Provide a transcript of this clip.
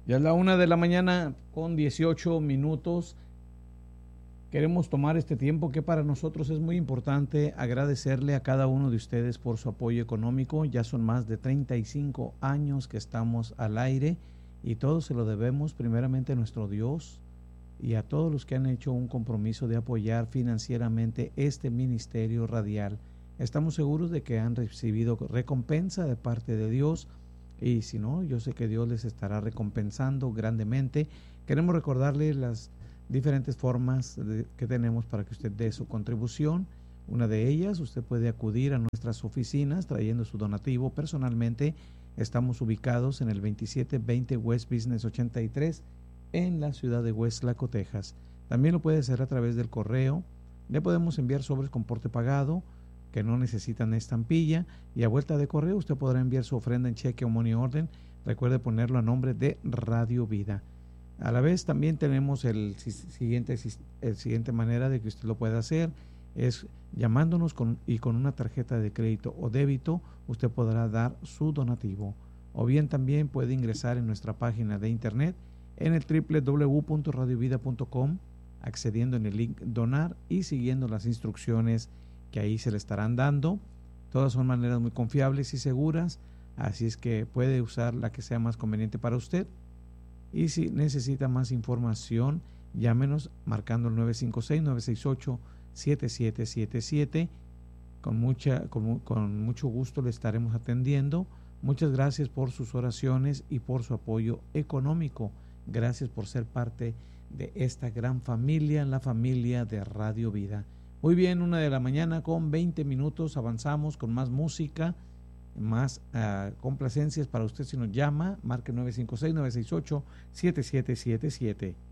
Ya es la 1 de la mañana con 18 minutos. Queremos tomar este tiempo que para nosotros es muy importante agradecerle a cada uno de ustedes por su apoyo económico. Ya son más de 35 años que estamos al aire y todo se lo debemos primeramente a nuestro Dios y a todos los que han hecho un compromiso de apoyar financieramente este ministerio radial. Estamos seguros de que han recibido recompensa de parte de Dios y si no, yo sé que Dios les estará recompensando grandemente. Queremos recordarles las diferentes formas que tenemos para que usted dé su contribución. Una de ellas, usted puede acudir a nuestras oficinas trayendo su donativo personalmente. Estamos ubicados en el 2720 West Business 83 en la ciudad de Westlaco, Texas. También lo puede hacer a través del correo. Le podemos enviar sobres con porte pagado que no necesitan estampilla y a vuelta de correo usted podrá enviar su ofrenda en cheque o money order. Recuerde ponerlo a nombre de Radio Vida. A la vez también tenemos el siguiente manera de que usted lo pueda hacer es llamándonos con una tarjeta de crédito o débito usted podrá dar su donativo, o bien también puede ingresar en nuestra página de internet en el www.radiovida.com accediendo en el link donar y siguiendo las instrucciones que ahí se le estarán dando. Todas son maneras muy confiables y seguras, así es que puede usar la que sea más conveniente para usted. Y si necesita más información, llámenos marcando el 956-968-7777. Con mucho gusto le estaremos atendiendo. Muchas gracias por sus oraciones y por su apoyo económico. Gracias por ser parte de esta gran familia, la familia de Radio Vida. Muy bien, 1 de la mañana con 20 minutos. Avanzamos con más música, más complacencias para usted si nos llama. Marque 956-968-7777.